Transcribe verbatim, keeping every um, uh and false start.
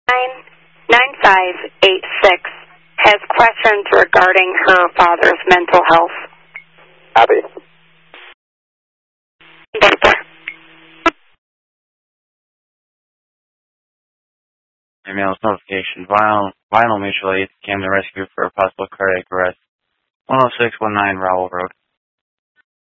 nine nine five eight six has questions regarding her father's mental health. Abby. Doctor. Emails notification. Vinyl, vinyl mutual aid came to rescue for a possible cardiac arrest. one oh six one nine Rowell Road.